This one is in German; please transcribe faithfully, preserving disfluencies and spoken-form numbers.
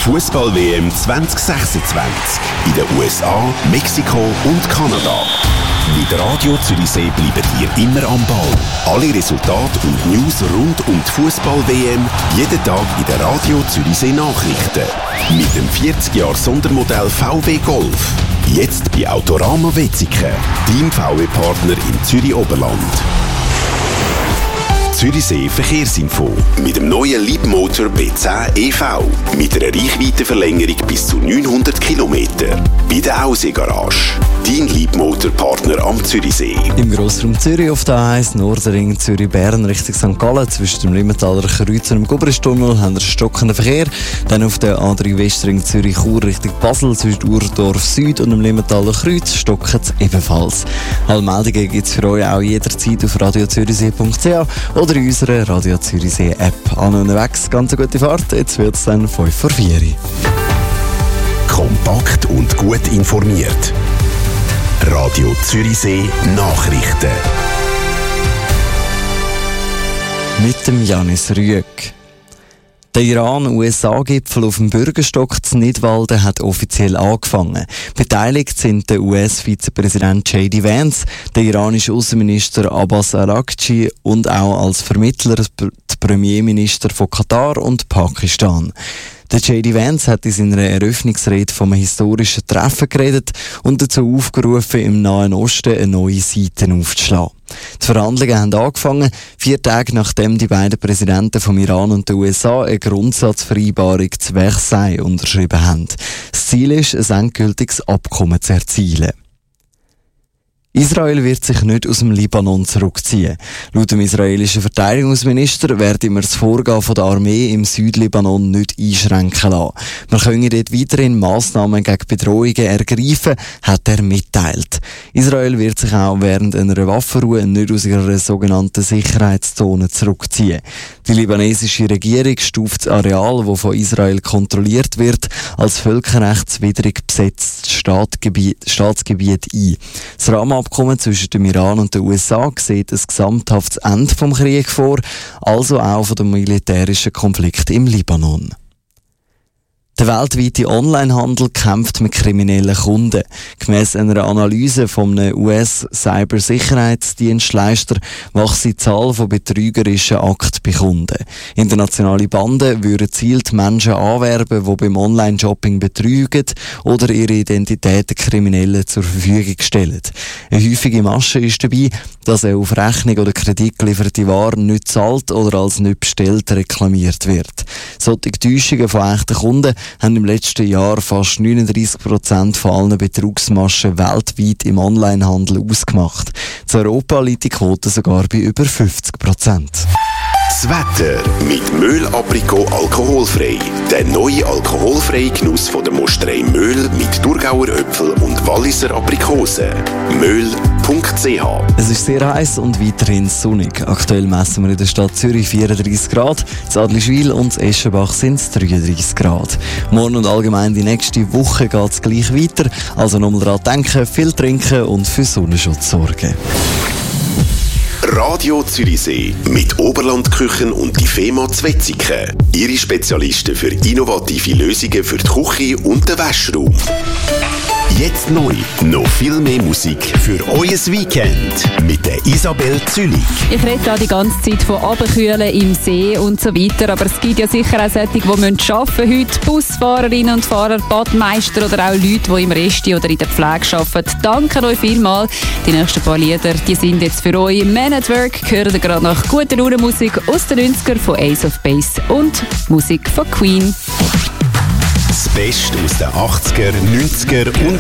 Fußball-W M zwanzig sechsundzwanzig in den U S A, Mexiko und Kanada. Mit Radio Zürichsee bleiben ihr immer am Ball. Alle Resultate und News rund um die Fußball-W M jeden Tag in den Radio Zürichsee Nachrichten. Mit dem vierzig Jahre Sondermodell V W Golf. Jetzt bei Autorama Wetzikon, Team V W-Partner im Zürich-Oberland. Zürichsee Verkehrsinfo mit dem neuen Leapmotor B zehn E V mit einer Reichweitenverlängerung bis zu neunhundert Kilometer. Bei der Aussee Garage. Dein Leapmotor-Partner am Zürichsee. Im Grossraum Zürich auf der A eins Nordring Zürich-Bern Richtung Sankt Gallen zwischen dem Limmentaler Kreuz und dem Gubristunnel haben wir stockenden Verkehr. Dann auf der A drei Westring Zürich-Chur Richtung Basel zwischen Urdorf Süd und dem Limmentaler Kreuz stocken es ebenfalls. Alle Meldungen gibt es für euch auch jederzeit auf radio zürichsee punkt c h oder in unserer Radio Zürichsee App. An und unterwegs, ganz eine gute Fahrt. Jetzt wird es dann fünf vor vier. Kompakt und gut informiert. Radio Zürichsee Nachrichten. Mit dem Janis Rüegg. Der Iran-U S A-Gipfel auf dem Bürgerstock in Nidwalden hat offiziell angefangen. Beteiligt sind der U S-Vizepräsident J D Vance, der iranische Außenminister Abbas Araghchi und auch als Vermittler der Premierminister von Katar und Pakistan. Der J D Vance hat in seiner Eröffnungsrede vom historischen Treffen geredet und dazu aufgerufen, im Nahen Osten eine neue Seite aufzuschlagen. Die Verhandlungen haben angefangen, vier Tage nachdem die beiden Präsidenten vom Iran und der U S A eine Grundsatzvereinbarung zu Versailles unterschrieben haben. Das Ziel ist, ein endgültiges Abkommen zu erzielen. Israel wird sich nicht aus dem Libanon zurückziehen. Laut dem israelischen Verteidigungsminister werde man das Vorgehen von der Armee im Südlibanon nicht einschränken lassen. Man könne dort weiterhin Massnahmen gegen Bedrohungen ergreifen, hat er mitteilt. Israel wird sich auch während einer Waffenruhe nicht aus ihrer sogenannten Sicherheitszone zurückziehen. Die libanesische Regierung stuft das Areal, das von Israel kontrolliert wird, als völkerrechtswidrig besetztes Staatsgebiet, Staatsgebiet ein. Das Rahmenabkommen zwischen dem Iran und den U S A sieht ein gesamthaftes Ende vom Krieg vor, also auch von dem militärischen Konflikt im Libanon. Der weltweite Onlinehandel kämpft mit kriminellen Kunden. Gemäss einer Analyse von einem U S-Cybersicherheitsdienstleister wächst die Zahl von betrügerischen Akten bei Kunden. Internationale Banden würden gezielt Menschen anwerben, die beim Online-Shopping betrügen oder ihre Identitäten Kriminellen zur Verfügung stellen. Eine häufige Masche ist dabei, dass eine auf Rechnung oder Kredit gelieferte Ware nicht zahlt oder als nicht bestellt reklamiert wird. Solche Täuschungen von echten Kunden haben im letzten Jahr fast neununddreissig Prozent von allen Betrugsmaschen weltweit im Onlinehandel ausgemacht. In Europa liegt die Quote sogar bei über fünfzig Prozent. Das Wetter mit Möhl Aprikot alkoholfrei. Der neue alkoholfreie Genuss von der Mosterei Möhl mit Thurgauer Äpfel und Walliser Aprikosen. möhl punkt c h. Es ist sehr heiß und weiterhin sonnig. Aktuell messen wir in der Stadt Zürich vierunddreissig Grad, in Adlischwil und in Eschenbach sind es dreiunddreissig Grad. Morgen und allgemein die nächste Woche geht es gleich weiter. Also nochmal daran denken, viel trinken und für Sonnenschutz sorgen. Radio Zürichsee mit Oberlandküchen und die FEMA Wetzikon. Ihre Spezialisten für innovative Lösungen für die Küche und den Waschraum. Jetzt neu, noch viel mehr Musik für euer Weekend mit der Isabel Zülich. Ich rede da die ganze Zeit von Abkühlen im See und so weiter, aber es gibt ja sicher auch solche, die arbeiten müssen heute. Busfahrerinnen und Fahrer, Badmeister oder auch Leute, die im Resti oder in der Pflege arbeiten. Danke euch vielmals. Die nächsten paar Lieder, die sind jetzt für euch. Man at Work hören gerade nach guter Laune-Musik aus den neunzigern von Ace of Base und Musik von Queen. Das Beste aus den achtziger, neunziger und